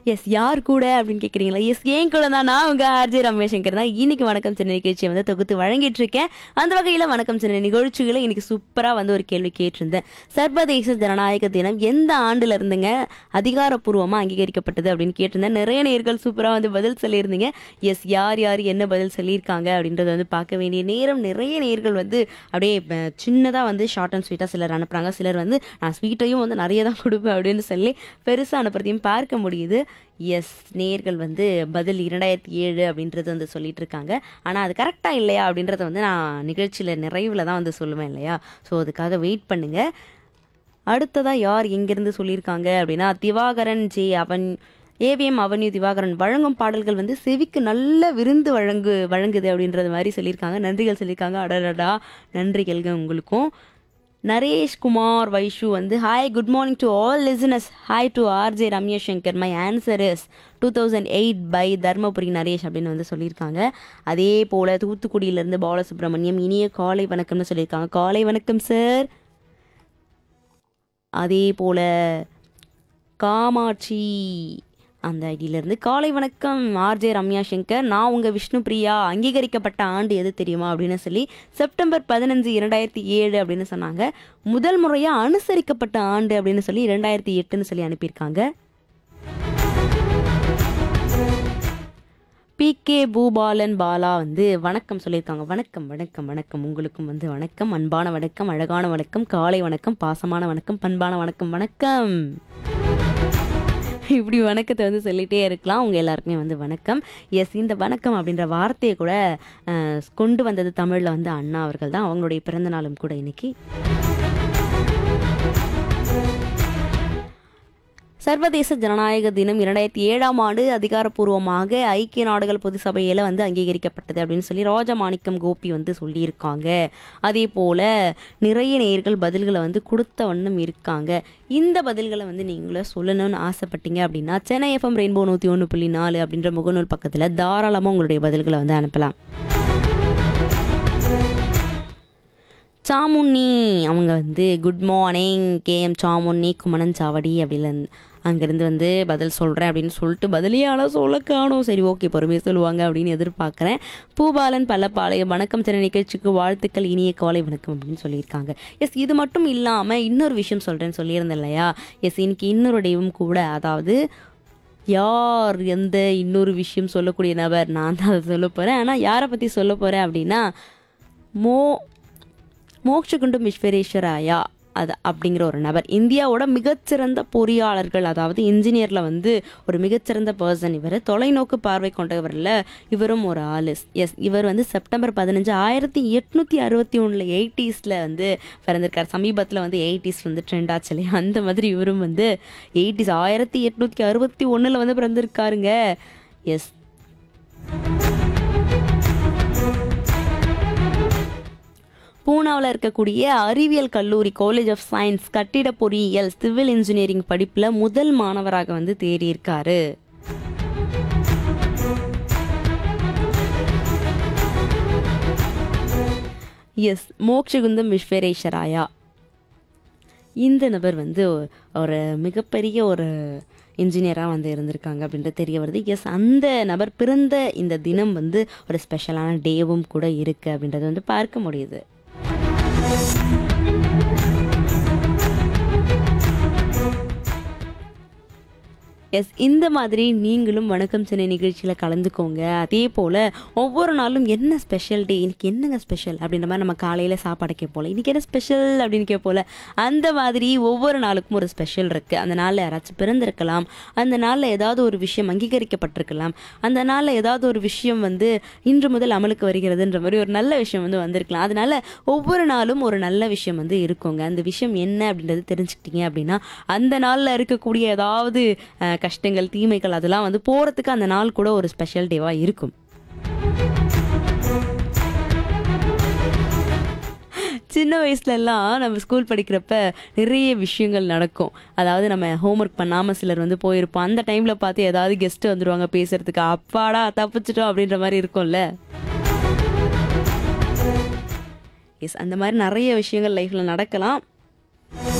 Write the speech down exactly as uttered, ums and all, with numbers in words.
S யார் கூட அப்படின்னு கேட்குறீங்களா? எஸ் ஏன் கூட தான் நான் உங்க ஆர்ஜே ரமேஷ் சங்கர் தான் இன்னைக்கு வணக்கம் சென்னை நிகழ்ச்சியை வந்து தொகுத்து வழங்கிட்டு இருக்கேன். அந்த வகையில் வணக்கம் சென்னை நிகழ்ச்சிகளை இன்னைக்கு சூப்பராக வந்து ஒரு கேள்வி கேட்டிருந்தேன். சர்வதேச ஜனநாயக தினம் எந்த ஆண்டுல இருந்துங்க அதிகாரப்பூர்வமாக அங்கீகரிக்கப்பட்டது அப்படின்னு கேட்டிருந்தேன். நிறைய நேர்கள் சூப்பராக வந்து பதில் சொல்லியிருந்தீங்க. எஸ் யார் யார் என்ன பதில் சொல்லியிருக்காங்க அப்படின்றத வந்து பார்க்க வேண்டிய நேரம். நிறைய நேர்கள் வந்து அப்படியே சின்னதாக வந்து ஷார்ட் அண்ட் ஸ்வீட்டாக சிலர் அனுப்புகிறாங்க. சிலர் வந்து நான் ஸ்வீட்டையும் வந்து நிறைய தான் கொடுப்பேன் அப்படின்னு சொல்லி பெருசாக அனுப்புறதையும் பார்க்க முடியுது. எஸ் நேர்கள் வந்து பதில் இரண்டாயிரத்தி ஏழு அப்படின்றது வந்து சொல்லிட்டு இருக்காங்க. ஆனால் அது கரெக்டாக இல்லையா அப்படின்றத வந்து நான் நிகழ்ச்சியில் நிறைவில் தான் வந்து சொல்லுவேன் இல்லையா. ஸோ அதுக்காக வெயிட் பண்ணுங்கள். அடுத்ததாக யார் எங்கேருந்து சொல்லியிருக்காங்க அப்படின்னா திவாகரன் ஜே அவன் ஏவிஎம் அவன்யூ திவாகரன் வழங்கும் பாடல்கள் வந்து செவிக்கு நல்ல விருந்து வழங்கு வழங்குது அப்படின்றது மாதிரி சொல்லியிருக்காங்க. நன்றிகள் சொல்லியிருக்காங்க. அடடா நன்றிகள்ங்க உங்களுக்கும். நரேஷ் குமார் வைஷு வந்து hi good morning to all listeners. Hi to RJ Ramya Shankar. My answer is two thousand eight by Dharmapuri Naresh அப்படின்னு வந்து சொல்லியிருக்காங்க. அதே போல் தூத்துக்குடியிலேருந்து பாலசுப்ரமணியம் இனிய காலை வணக்கம்னு சொல்லியிருக்காங்க. காலை வணக்கம் சார். அதே போல் காமாட்சி அந்த ஐடியிலேருந்து காலை வணக்கம் ஆர்ஜே ரம்யா சங்கர். நான் உங்கள் விஷ்ணு பிரியா. அங்கீகரிக்கப்பட்ட ஆண்டு எது தெரியுமா அப்படின்னு சொல்லி செப்டம்பர் பதினஞ்சு இரண்டாயிரத்தி ஏழு அப்படின்னு சொன்னாங்க. முதல் முறையாக அனுசரிக்கப்பட்ட ஆண்டு அப்படின்னு சொல்லி இரண்டாயிரத்தி எட்டுன்னு சொல்லி அனுப்பியிருக்காங்க. பி கே பூபாலன் பாலா வந்து வணக்கம் சொல்லியிருக்காங்க. வணக்கம் வணக்கம் வணக்கம் உங்களுக்கும் வந்து வணக்கம். அன்பான வணக்கம், அழகான வணக்கம், காலை வணக்கம், பாசமான வணக்கம், பண்பான வணக்கம். வணக்கம் இப்படி வணக்கத்தை வந்து சொல்லிகிட்டே இருக்கலாம். உங்கள் எல்லாருக்குமே வந்து வணக்கம். எஸ் இந்த வணக்கம் அப்படின்ற வார்த்தையை கூட கொண்டு வந்தது தமிழில் வந்து அண்ணா அவர்கள் தான். அவங்களுடைய பிறந்த நாளும் கூட இன்னைக்கு. சர்வதேச ஜனநாயக தினம் இரண்டாயிரத்தி ஏழாம் ஆண்டு அதிகாரப்பூர்வமாக ஐக்கிய நாடுகள் பொது சபையில் வந்து அங்கீகரிக்கப்பட்டது அப்படின்னு சொல்லி ராஜமாணிக்கம் கோபி வந்து சொல்லியிருக்காங்க. அதே போல் நிறைய நேயர்கள் பதில்களை வந்து கொடுத்த வண்ணம் இருக்காங்க. இந்த பதில்களை வந்து நீங்களும் சொல்லணும்னு ஆசைப்பட்டீங்க அப்படின்னா சென்னை எஃப்எம் ரெயின்போ நூற்றி ஒன்று புள்ளி நாலு அப்படின்ற முகநூல் பக்கத்தில் தாராளமாக உங்களுடைய பதில்களை வந்து அனுப்பலாம். சாமுன்னி அவங்க வந்து good morning KM Samunni Kumanan சாவடி அப்படின்னு அங்கேருந்து வந்து பதில் சொல்கிறேன் அப்படின்னு சொல்லிட்டு பதிலே ஆனால் சொல்ல காணும். சரி ஓகே பொறுமையாக சொல்லுவாங்க அப்படின்னு எதிர்பார்க்குறேன். பூபாலன் பல்லப்பாளையம் வணக்கம் சென்னை நிகழ்ச்சிக்கு வாழ்த்துக்கள் இனிய காலை வணக்கம் அப்படின்னு சொல்லியிருக்காங்க. எஸ் இது மட்டும் இல்லாமல் இன்னொரு விஷயம் சொல்கிறேன்னு சொல்லியிருந்தேன் இல்லையா. எஸ் இன்னைக்கு இன்னொரு டேவும் கூட. அதாவது யார் எந்த இன்னொரு விஷயம் சொல்லக்கூடிய நபர் நான் தான் அதை சொல்ல போகிறேன். ஆனால் யாரை பற்றி சொல்ல போகிறேன் அப்படின்னா மோ மோக்ஷகுண்டம் விஸ்வேஸ்வராயா அது அப்படிங்கிற ஒரு நபர் இந்தியாவோட மிகச்சிறந்த பொறியாளர்கள், அதாவது இன்ஜினியரில் வந்து ஒரு மிகச்சிறந்த பர்சன். இவர் தொலைநோக்கு பார்வை கொண்டவரில் இவரும் ஒரு ஆளு. எஸ் இவர் வந்து செப்டம்பர் பதினஞ்சு ஆயிரத்தி எட்நூற்றி அறுபத்தி ஒன்றில் எயிட்டிஸில் வந்து பிறந்திருக்கார். சமீபத்தில் வந்து எயிட்டிஸ் வந்து ட்ரெண்ட் ஆச்சு இல்லையா, அந்த மாதிரி இவரும் வந்து எயிட்டிஸ் ஆயிரத்தி எட்நூற்றி அறுபத்தி ஒன்றில் வந்து பிறந்திருக்காருங்க. எஸ் பூனாவில் இருக்கக்கூடிய அறிவியல் கல்லூரி காலேஜ் ஆஃப் சயின்ஸ் கட்டிட பொறியியல் சிவில் இன்ஜினியரிங் படிப்பில் முதல் மாணவராக வந்து தேறியிருக்காரு. எஸ் மோக்ஷகுந்தம் விஸ்வேஸ்வராயா இந்த நபர் வந்து ஒரு மிகப்பெரிய ஒரு இன்ஜினியராக வந்து இருந்திருக்காங்க அப்படின்றது தெரிய வருது. எஸ் அந்த நபர் பிறந்த இந்த தினம் வந்து ஒரு ஸ்பெஷலான டேவும் கூட இருக்குது அப்படின்றத வந்து பார்க்க முடியுது. எஸ் இந்த மாதிரி நீங்களும் வணக்கம் சென்னை நிகழ்ச்சியில் கலந்துக்கோங்க. அதே போல் ஒவ்வொரு நாளும் என்ன ஸ்பெஷல் டே, இன்றைக்கி என்னங்க ஸ்பெஷல் அப்படின்ற மாதிரி நம்ம காலையில் சாப்பாடு கேட்போம்ல, இன்றைக்கி என்ன ஸ்பெஷல் அப்படின்னு கேட்போம்ல, அந்த மாதிரி ஒவ்வொரு நாளுக்கும் ஒரு ஸ்பெஷல் இருக்குது. அந்த நாளில் யாராச்சும் பிறந்திருக்கலாம், அந்த நாளில் ஏதாவது ஒரு விஷயம் அங்கீகரிக்கப்பட்டிருக்கலாம், அந்த நாளில் ஏதாவது ஒரு விஷயம் வந்து இன்று முதல் அமலுக்கு வருகிறதுன்ற மாதிரி ஒரு நல்ல விஷயம் வந்து வந்திருக்கலாம். அதனால் ஒவ்வொரு நாளும் ஒரு நல்ல விஷயம் வந்து இருக்குங்க. அந்த விஷயம் என்ன அப்படின்றது தெரிஞ்சுக்கிட்டீங்க அப்படின்னா அந்த நாளில் இருக்கக்கூடிய ஏதாவது கஷ்டங்கள் தீமைகள் அதெல்லாம் வந்து போகிறதுக்கு அந்த நாள் கூட ஒரு ஸ்பெஷல் டேவாக இருக்கும். சின்ன வயசுலலாம் நம்ம ஸ்கூல் படிக்கிறப்ப நிறைய விஷயங்கள் நடக்கும். அதாவது நம்ம ஹோம்ஒர்க் பண்ணாமல் சிலர் வந்து போயிருப்போம். அந்த டைமில் பார்த்து ஏதாவது கெஸ்ட்டு வந்துடுவாங்க பேசுகிறதுக்கு. அப்பாடா தப்பிச்சிட்டோம் அப்படின்ற மாதிரி இருக்கும்ல. எஸ் அந்த மாதிரி நிறைய விஷயங்கள் லைஃப்பில் நடக்கலாம்.